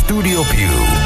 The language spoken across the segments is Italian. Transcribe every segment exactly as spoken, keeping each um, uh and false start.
Studio Più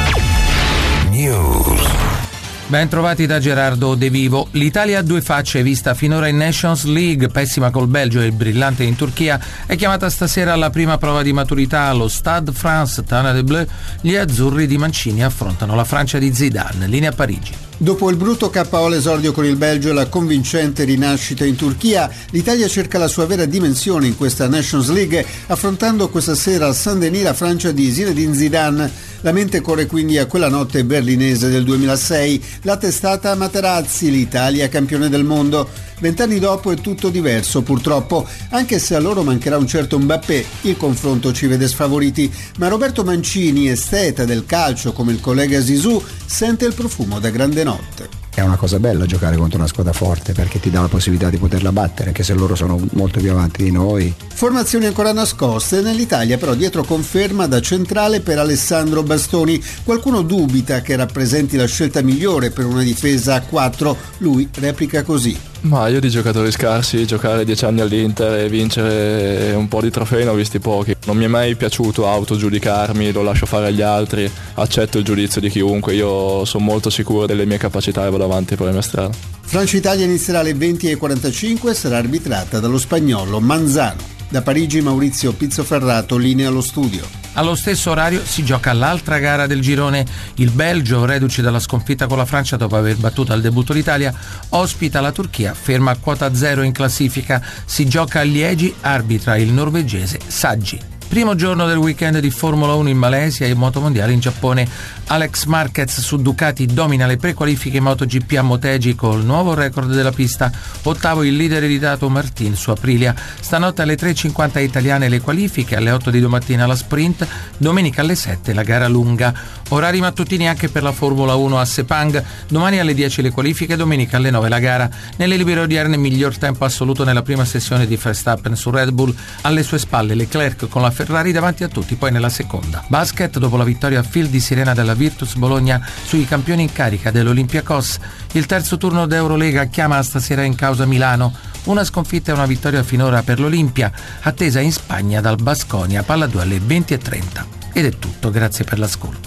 News. Ben trovati da Gerardo De Vivo. L'Italia a due facce, vista finora in Nations League, pessima col Belgio e brillante in Turchia, è chiamata stasera alla prima prova di maturità allo Stade France Tana de Bleu. Gli azzurri di Mancini affrontano la Francia di Zidane. Linea a Parigi. Dopo il brutto K O l'esordio con il Belgio e la convincente rinascita in Turchia, l'Italia cerca la sua vera dimensione in questa Nations League, affrontando questa sera al Saint-Denis la Francia di Zinedine Zidane. La mente corre quindi a quella notte berlinese del duemilasei, la testata a Materazzi, l'Italia campione del mondo. Vent'anni dopo è tutto diverso purtroppo, anche se a loro mancherà un certo Mbappé, il confronto ci vede sfavoriti, ma Roberto Mancini, esteta del calcio come il collega Zizou, sente il profumo da grande notte. È una cosa bella giocare contro una squadra forte perché ti dà la possibilità di poterla battere, anche se loro sono molto più avanti di noi. Formazioni ancora nascoste, nell'Italia però dietro conferma da centrale per Alessandro Bastoni. Qualcuno dubita che rappresenti la scelta migliore per una difesa a quattro, lui replica così. Ma io di giocatori scarsi, giocare dieci anni all'Inter e vincere un po' di trofei ne ho visti pochi. Non mi è mai piaciuto autogiudicarmi, lo lascio fare agli altri, accetto il giudizio di chiunque, io sono molto sicuro delle mie capacità e vado avanti per la mia strada. Francia-Italia inizierà alle venti e quarantacinque e sarà arbitrata dallo spagnolo Manzano. Da Parigi Maurizio Pizzoferrato, linea allo studio. Allo stesso orario si gioca l'altra gara del girone. Il Belgio, reduce dalla sconfitta con la Francia dopo aver battuto al debutto l'Italia, ospita la Turchia, ferma a quota zero in classifica. Si gioca a Liegi, arbitra il norvegese Saggi. Primo giorno del weekend di Formula uno in Malesia e motomondiale in Giappone. Alex Marquez su Ducati domina le prequalifiche MotoGP a Motegi col nuovo record della pista. Ottavo il leader ereditato Martin su Aprilia. Stanotte alle tre e cinquanta italiane le qualifiche, alle otto di domattina la sprint, domenica alle sette la gara lunga. Orari mattutini anche per la Formula uno a Sepang, domani alle dieci le qualifiche, domenica alle nove la gara. Nelle libere odierne miglior tempo assoluto nella prima sessione di Verstappen su Red Bull, alle sue spalle Leclerc con la Ferrari davanti a tutti, poi nella seconda. Basket, dopo la vittoria a fil di sirena della Virtus Bologna sui campioni in carica dell'Olympiacos, il terzo turno d'Eurolega chiama stasera in causa Milano. Una sconfitta e una vittoria finora per l'Olimpia, attesa in Spagna dal Baskonia, palla due alle venti e trenta. Ed è tutto, grazie per l'ascolto.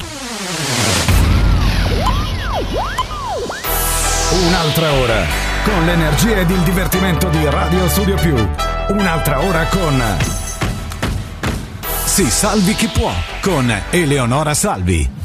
Un'altra ora con l'energia ed il divertimento di Radio Studio Più. Un'altra ora con Si salvi chi può con Eleonora Salvi.